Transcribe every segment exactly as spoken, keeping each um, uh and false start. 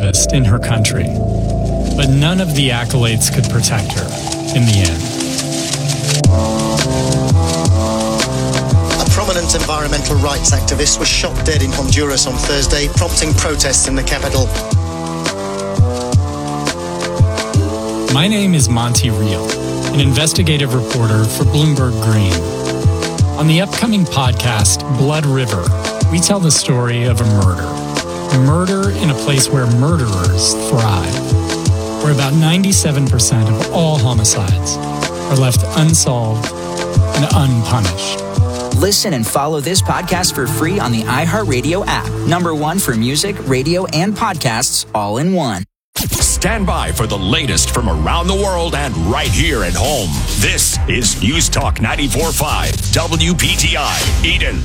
journalist in her country. But none of the accolades could protect her in the end. A prominent environmental rights activist was shot dead in Honduras on Thursday, prompting protests in the capital. My name is Monty Reel, an investigative reporter for Bloomberg Green. On the upcoming podcast, Blood River, we tell the story of a murder. A murder in a place where murderers thrive, where about ninety-seven percent of all homicides are left unsolved and unpunished. Listen and follow this podcast for free on the iHeartRadio app. Number one for music, radio, and podcasts all in one. Stand by for the latest from around the world and right here at home. This is News Talk ninety-four point five W P T I, Eden.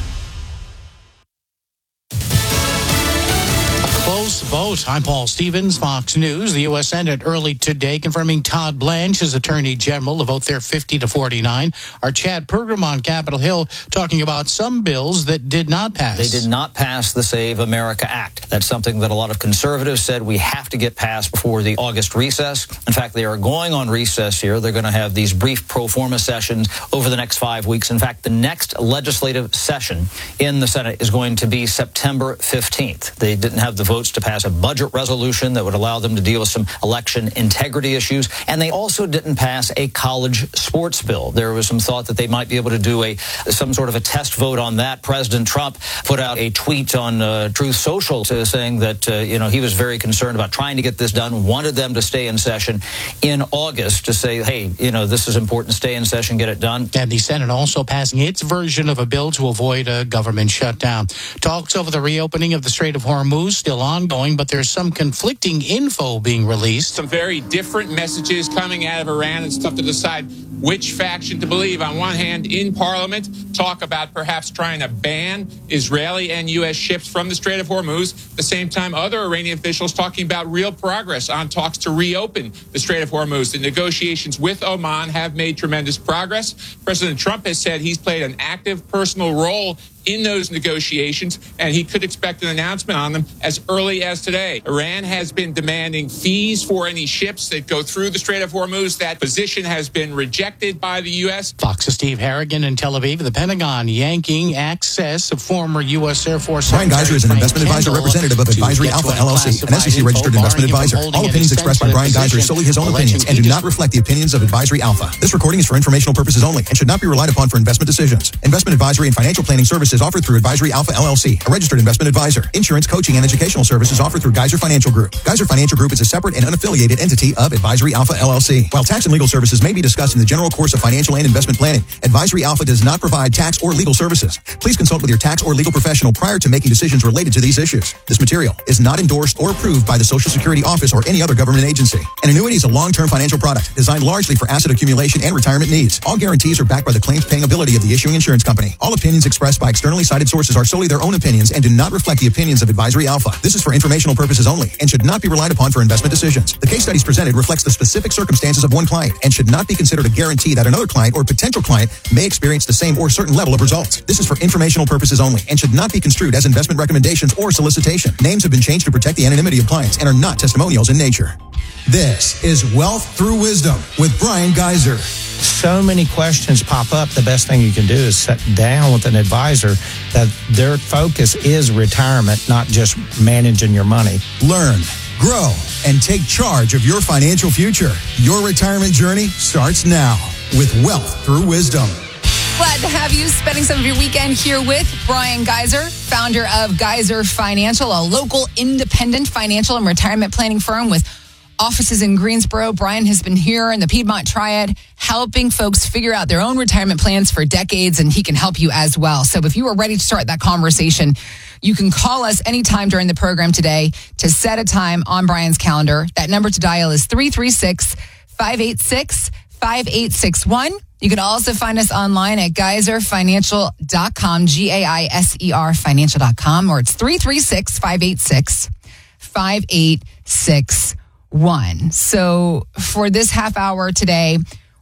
Close vote. I'm Paul Stevens, Fox News. The U S Senate early today confirming Todd Blanche as Attorney General. The vote there fifty to forty-nine. Our Chad Pergram on Capitol Hill talking about some bills that did not pass. They did not pass the Save America Act. That's something that a lot of conservatives said we have to get passed before the August recess. In fact, they are going on recess here. They're going to have these brief pro forma sessions over the next five weeks. In fact, the next legislative session in the Senate is going to be September fifteenth. They didn't have the vote votes to pass a budget resolution that would allow them to deal with some election integrity issues. And they also didn't pass a college sports bill. There was some thought that they might be able to do a some sort of a test vote on that. President Trump put out a tweet on uh, Truth Social saying that, uh, you know, he was very concerned about trying to get this done, wanted them to stay in session in August to say, hey, you know, this is important, stay in session, get it done. And the Senate also passing its version of a bill to avoid a government shutdown. Talks over the reopening of the Strait of Hormuz still ongoing, but there's some conflicting info being released. Some very different messages coming out of Iran. It's tough to decide which faction to believe. On one hand, in Parliament, talk about perhaps trying to ban Israeli and U S ships from the Strait of Hormuz. At the same time, other Iranian officials talking about real progress on talks to reopen the Strait of Hormuz. The negotiations with Oman have made tremendous progress. President Trump has said he's played an active personal role in those negotiations, and he could expect an announcement on them as early as today. Iran has been demanding fees for any ships that go through the Strait of Hormuz. That position has been rejected by the U S. Fox's Steve Harrigan in Tel Aviv. The Pentagon yanking access of former U S Air Force Brian Geiser is an investment advisor representative of Advisory Alpha L L C, an S E C-registered investment advisor. All opinions expressed by Brian Geiser are solely his own opinions and do not reflect the opinions of Advisory Alpha. This recording is for informational purposes only and should not be relied upon for investment decisions. Investment advisory and financial planning services offered through Advisory Alpha L L C, a registered investment advisor. Insurance, coaching, and educational services offered through Geiser Financial Group. Geiser Financial Group is a separate and unaffiliated entity of Advisory Alpha L L C. While tax and legal services may be discussed in the general course of financial and investment planning, Advisory Alpha does not provide tax or legal services. Please consult with your tax or legal professional prior to making decisions related to these issues. This material is not endorsed or approved by the Social Security Office or any other government agency. An annuity is a long-term financial product designed largely for asset accumulation and retirement needs. All guarantees are backed by the claims-paying ability of the issuing insurance company. All opinions expressed by externally cited sources are solely their own opinions and do not reflect the opinions of Advisory Alpha. This is for informational purposes only and should not be relied upon for investment decisions. The case studies presented reflects the specific circumstances of one client and should not be considered a guarantee that another client or potential client may experience the same or certain level of results. This is for informational purposes only and should not be construed as investment recommendations or solicitation. Names have been changed to protect the anonymity of clients and are not testimonials in nature. This is Wealth Through Wisdom with Brian Geiser. So many questions pop up. The best thing you can do is sit down with an advisor that their focus is retirement, not just managing your money. Learn, grow, and take charge of your financial future. Your retirement journey starts now with Wealth Through Wisdom. Glad to have you spending some of your weekend here with Brian Geiser, founder of Geiser Financial, a local independent financial and retirement planning firm with offices in Greensboro. Brian has been here in the Piedmont Triad helping folks figure out their own retirement plans for decades, and he can help you as well. So if you are ready to start that conversation, you can call us anytime during the program today to set a time on Brian's calendar. That number to dial is three three six, five eight six, five eight six one. You can also find us online at geiser financial dot com, G A I S E R financial dot com, or it's three three six, five eight six, five eight six one. One. So for this half hour today,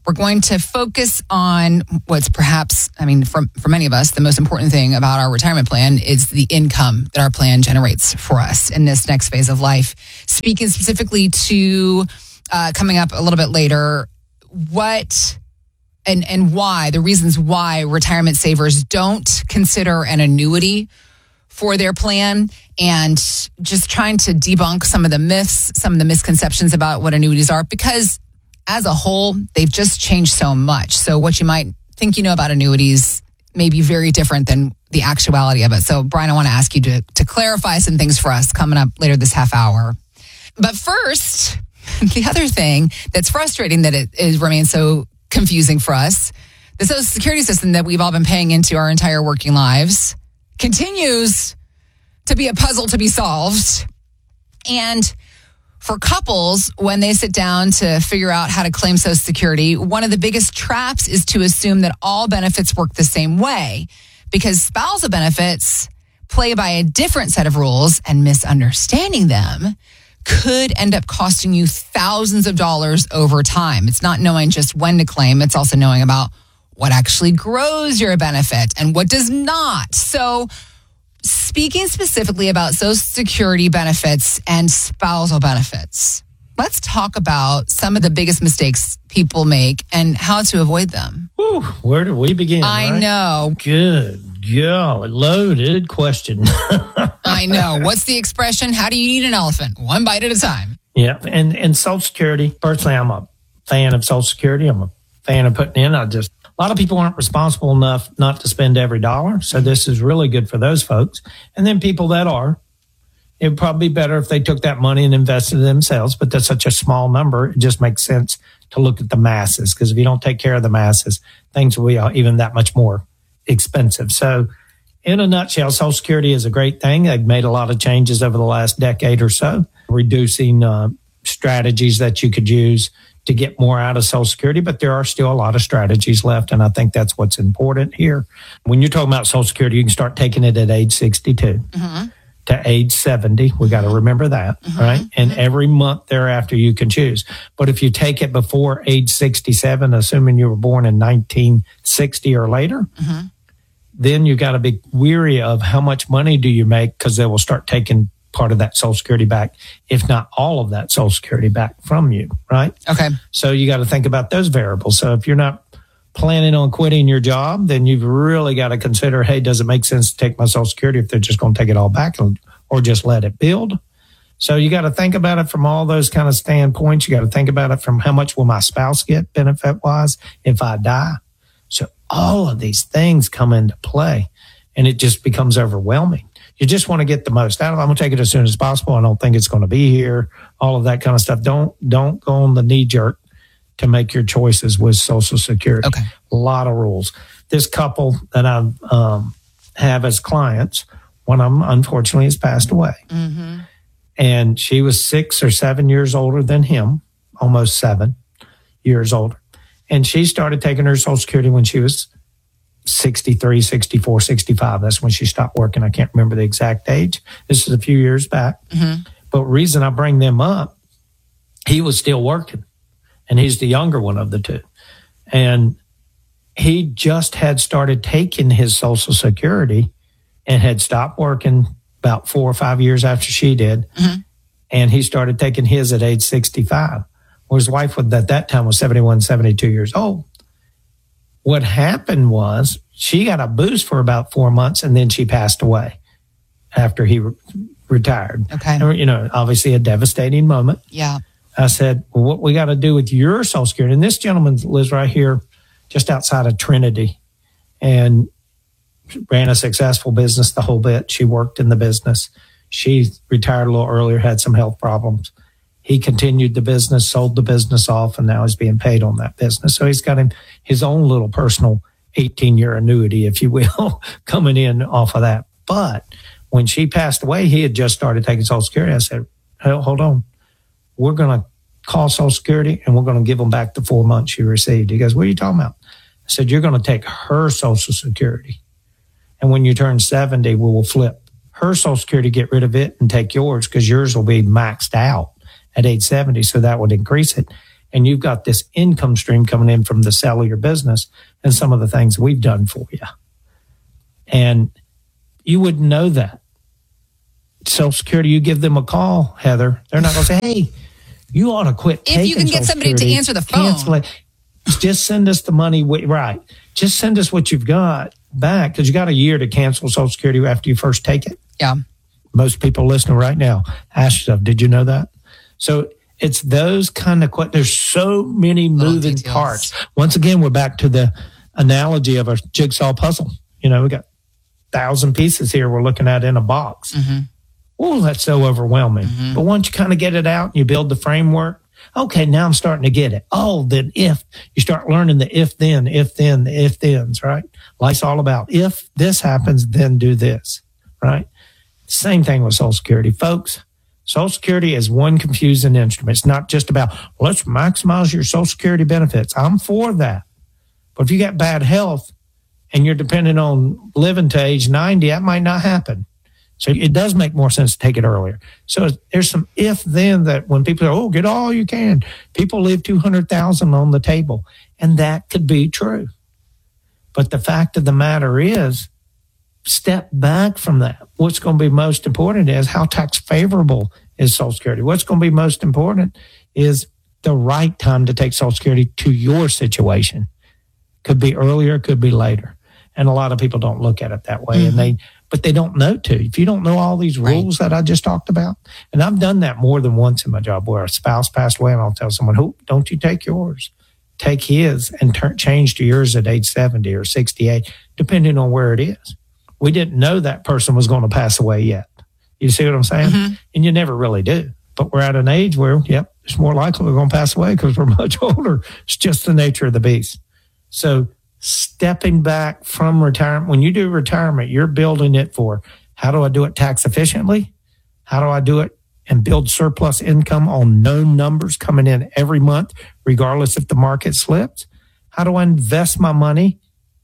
We're going to focus on what's perhaps, I mean, for, for many of us, the most important thing about our retirement plan is the income that our plan generates for us in this next phase of life. Speaking specifically to uh, coming up a little bit later, what and, and why, the reasons why retirement savers don't consider an annuity for their plan, and just trying to debunk some of the myths, some of the misconceptions about what annuities are, because as a whole, they've just changed so much. So what you might think you know about annuities may be very different than the actuality of it. So, Brian, I want to ask you to, to clarify some things for us coming up later this half hour. But first, the other thing that's frustrating that it, it remains so confusing for us, the Social Security system that we've all been paying into our entire working lives continues to be a puzzle to be solved. And for couples, when they sit down to figure out how to claim Social Security, one of the biggest traps is to assume that all benefits work the same way, because spousal benefits play by a different set of rules, and misunderstanding them could end up costing you thousands of dollars over time. It's not knowing just when to claim. It's also knowing about what actually grows your benefit and what does not. So, speaking specifically about Social Security benefits and spousal benefits, let's talk about some of the biggest mistakes people make and how to avoid them. Whew, where do we begin? I right? know. Good golly, loaded question. I know. What's the expression? How do you eat an elephant? One bite at a time. Yeah, and, and Social Security, personally, I'm a fan of Social Security. I'm a fan of putting in. I just A lot of people aren't responsible enough not to spend every dollar. So this is really good for those folks. And then people that are, it would probably be better if they took that money and invested in themselves. But that's such a small number. It just makes sense to look at the masses, because if you don't take care of the masses, things will be even that much more expensive. So in a nutshell, Social Security is a great thing. They've made a lot of changes over the last decade or so, reducing uh, strategies that you could use to get more out of Social Security, but there are still a lot of strategies left, and I think that's what's important here. When you're talking about Social Security, you can start taking it at age sixty-two mm-hmm. to age seventy. We got to remember that, mm-hmm. right? And mm-hmm. every month thereafter you can choose. But if you take it before age sixty-seven, assuming you were born in nineteen sixty or later, mm-hmm. then you got to be weary of how much money do you make, because they will start taking part of that Social Security back, if not all of that Social Security back from you, right? Okay. So you got to think about those variables. So if you're not planning on quitting your job, then you've really got to consider, hey, does it make sense to take my Social Security if they're just going to take it all back, or just let it build? So you got to think about it from all those kind of standpoints. You got to think about it from how much will my spouse get benefit-wise if I die? So all of these things come into play, and it just becomes overwhelming. You just want to get the most out of it. I'm going to take it as soon as possible. I don't think it's going to be here. All of that kind of stuff. Don't don't go on the knee jerk to make your choices with Social Security. Okay. A lot of rules. This couple that I um, have as clients, one of them unfortunately has passed away. Mm-hmm. And she was six or seven years older than him, almost seven years older. And she started taking her Social Security when she was sixty-three, sixty-four, sixty-five. That's when she stopped working. I can't remember the exact age. This is a few years back. Mm-hmm. But the reason I bring them up, he was still working, and he's the younger one of the two. And he just had started taking his Social Security and had stopped working about four or five years after she did. Mm-hmm. And he started taking his at age sixty-five. Well, his wife at that time was seventy-one, seventy-two years old. What happened was she got a boost for about four months, and then she passed away after he re- retired. Okay. And, you know, obviously a devastating moment. Yeah. I said, well, what we got to do with your Social Security, and this gentleman lives right here just outside of Trinity and ran a successful business the whole bit. She worked in the business. She retired a little earlier, had some health problems. He continued the business, sold the business off, and now he's being paid on that business. So he's got him his own little personal eighteen-year annuity, if you will, coming in off of that. But when she passed away, he had just started taking Social Security. I said, hey, hold on. We're going to call Social Security, and we're going to give them back the four months she received. He goes, what are you talking about? I said, you're going to take her Social Security. And when you turn seventy, we will flip her Social Security, get rid of it, and take yours, because yours will be maxed out at age seventy, so that would increase it. and you've got this income stream coming in from the sale of your business and some of the things we've done for you. And you wouldn't know that. Social Security, you give them a call, Heather, they're not going to say, hey, you ought to quit taking If you can get Social somebody Security, to answer the phone. cancel it. Just send us the money. Right. Just send us what you've got back, because you got a year to cancel Social Security after you first take it. Yeah. Most people listening right now, ask yourself, did you know that? So it's those kind of questions. There's so many moving parts. Once again, we're back to the analogy of a jigsaw puzzle. You know, we got a thousand pieces here we're looking at in a box. Mm-hmm. Oh, that's so overwhelming. Mm-hmm. But once you kind of get it out and you build the framework, okay, now I'm starting to get it. Oh, then if you start learning the if then, if then, the if thens, right? Life's all about if this happens, then do this, right? Same thing with Social Security. Folks, Social Security is one confusing instrument. It's not just about, let's maximize your Social Security benefits. I'm for that. But if you got bad health and you're dependent on living to age ninety, that might not happen. So it does make more sense to take it earlier. So there's some if then that when people say, oh, get all you can, people leave two hundred thousand on the table. And that could be true. But the fact of the matter is, step back from that. What's going to be most important is how tax favorable is Social Security. What's going to be most important is the right time to take Social Security to your situation. Could be earlier, could be later. And a lot of people don't look at it that way. Mm-hmm. And they, but they don't know to. If you don't know all these rules right. that I just talked about, and I've done that more than once in my job where a spouse passed away and I'll tell someone, who don't you take yours? Take his and turn, change to yours at age seventy or sixty-eight, depending on where it is. We didn't know that person was going to pass away yet. You see what I'm saying? Mm-hmm. And you never really do. But we're at an age where, yep, it's more likely we're going to pass away because we're much older. It's just the nature of the beast. So stepping back from retirement, when you do retirement, you're building it for how do I do it tax efficiently? How do I do it and build surplus income on known numbers coming in every month, regardless if the market slips? How do I invest my money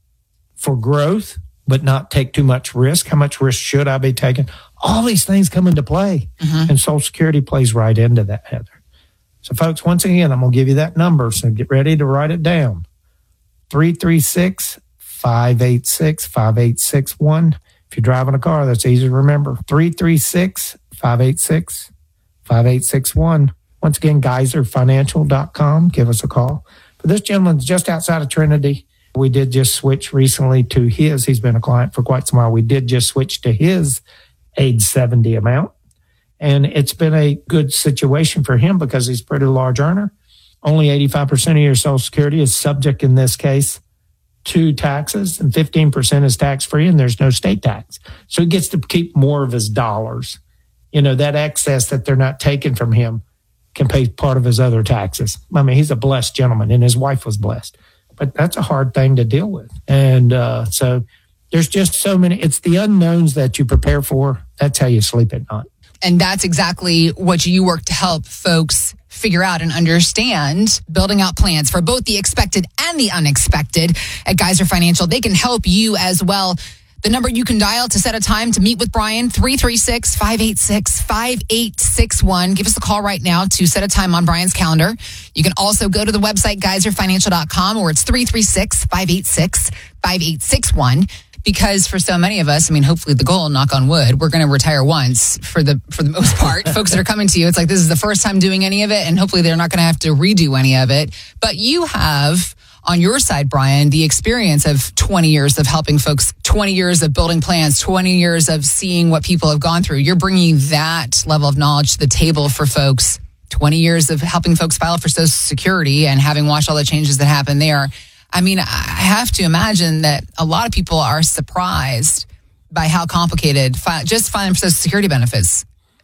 for growth, but not take too much risk? How much risk should I be taking? All these things come into play, mm-hmm. and Social Security plays right into that, Heather. So, folks, once again, I'm going to give you that number, so get ready to write it down. three three six, five eight six, five eight six one. If you're driving a car, that's easy to remember. three three six, five eight six, five eight six one. Once again, geyser financial dot com. Give us a call. But this gentleman's just outside of Trinity. We did just switch recently to his. He's been a client for quite some while. We did just switch to his age seventy amount. And it's been a good situation for him because he's a pretty large earner. Only eighty-five percent of your Social Security is subject in this case to taxes, and fifteen percent is tax-free, and there's no state tax. So he gets to keep more of his dollars. You know, that excess that they're not taking from him can pay part of his other taxes. I mean, he's a blessed gentleman, and his wife was blessed. But that's a hard thing to deal with. And uh, so there's just so many. It's the unknowns that you prepare for. That's how you sleep at night. And that's exactly what you work to help folks figure out and understand, building out plans for both the expected and the unexpected. At Geyser Financial, they can help you as well. The number you can dial to set a time to meet with Brian, three three six, five eight six, five eight six one. Give us a call right now to set a time on Brian's calendar. You can also go to the website, geyser financial dot com, or it's three three six, five eight six, five eight six one. Because for so many of us, I mean, hopefully the goal, knock on wood, we're going to retire once for the for the most part. Folks that are coming to you, it's like this is the first time doing any of it, and hopefully they're not going to have to redo any of it. But you have, on your side, Brian, the experience of twenty years of helping folks, twenty years of building plans, twenty years of seeing what people have gone through. You're bringing that level of knowledge to the table for folks, twenty years of helping folks file for Social Security and having watched all the changes that happen there. I mean, I have to imagine that a lot of people are surprised by how complicated fi- just filing for Social Security benefits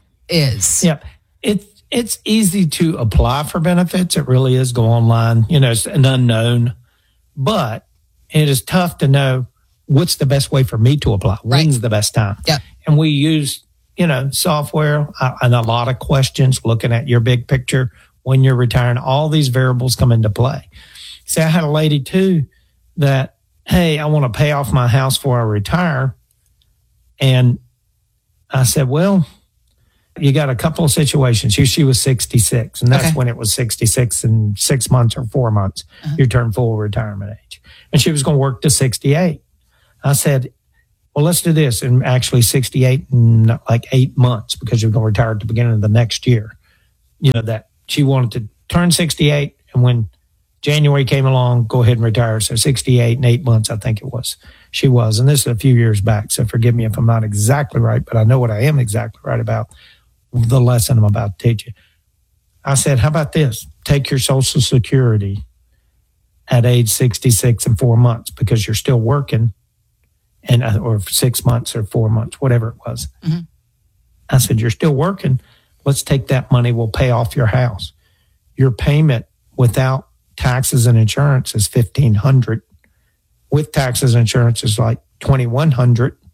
is. Yeah, it's it's easy to apply for benefits. It really is. Go online. You know, it's an unknown, but it is tough to know what's the best way for me to apply. When's right. the best time? Yeah, and we use you know software uh, and a lot of questions looking at your big picture when you're retiring. All these variables come into play. See, I had a lady, too, that, hey, I want to pay off my house before I retire. And I said, well, You got a couple of situations. Here she was sixty-six, and that's Okay. when it was sixty-six and six months or four months. Uh-huh. You turn full retirement age. And she was going to work to sixty-eight. I said, well, let's do this. And actually sixty-eight in like eight months because you're going to retire at the beginning of the next year. You know, that she wanted to turn sixty-eight. And when January came along, go ahead and retire. So sixty-eight and eight months, I think it was. She was. And this is a few years back. So forgive me if I'm not exactly right, but I know what I am exactly right about the lesson I'm about to teach you. I said, how about this? Take your Social Security at age sixty-six and four months because you're still working, and or six months or four months, whatever it was. Mm-hmm. I said, you're still working. Let's take that money. We'll pay off your house. Your payment without taxes and insurance is fifteen hundred dollars. With taxes and insurance is like twenty-one hundred dollars.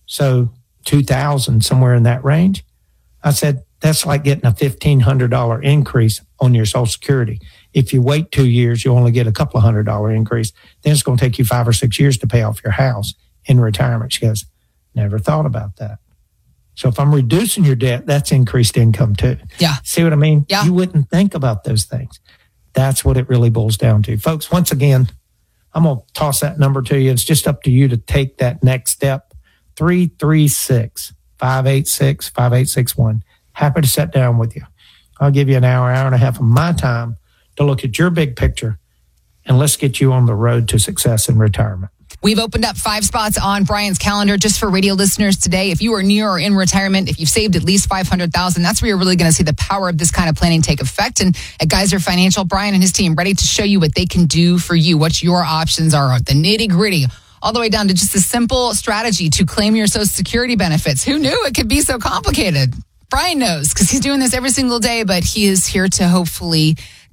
So two thousand dollars, somewhere in that range. I said, that's like getting a fifteen hundred dollars increase on your Social Security. If you wait two years, you only get a couple of hundred dollar increase. Then it's going to take you five or six years to pay off your house in retirement. She goes, never thought about that. So if I'm reducing your debt, that's increased income too. Yeah. See what I mean? Yeah. You wouldn't think about those things. That's what it really boils down to. Folks, once again, I'm going to toss that number to you. It's just up to you to take that next step. three three six, five eight six, five eight six one. Happy to sit down with you. I'll give you an hour, hour and a half of my time to look at your big picture, and let's get you on the road to success in retirement. We've opened up five spots on Brian's calendar just for radio listeners today. If you are near or in retirement, if you've saved at least five hundred thousand dollars, that's where you're really going to see the power of this kind of planning take effect. And at Geyser Financial, Brian and his team ready to show you what they can do for you, what your options are, the nitty gritty, all the way down to just a simple strategy to claim your Social Security benefits. Who knew it could be so complicated? Brian knows because he's doing this every single day, but he is here to hopefully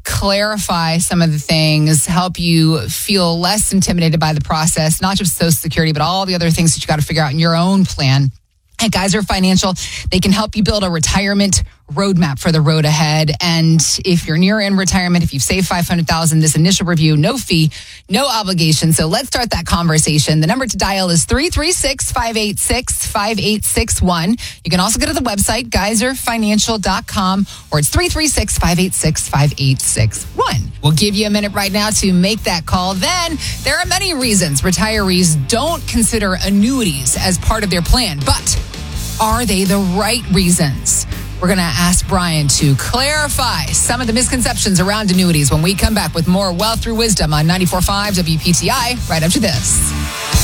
clarify some of the things, help you feel less intimidated by the process, not just Social Security, but all the other things that you got to figure out in your own plan. At Geyser Financial, they can help you build a retirement roadmap for the road ahead. And if you're near in retirement, if you've saved five hundred thousand dollars, this initial review, no fee, no obligation. So let's start that conversation. The number to dial is three three six, five eight six, five eight six one. You can also go to the website, geyser financial dot com, or it's three three six, five eight six, five eight six one. We'll give you a minute right now to make that call. Then there are many reasons retirees don't consider annuities as part of their plan, but are they the right reasons? We're going to ask Brian to clarify some of the misconceptions around annuities when we come back with more Wealth Through Wisdom on ninety-four point five W P T I right after this.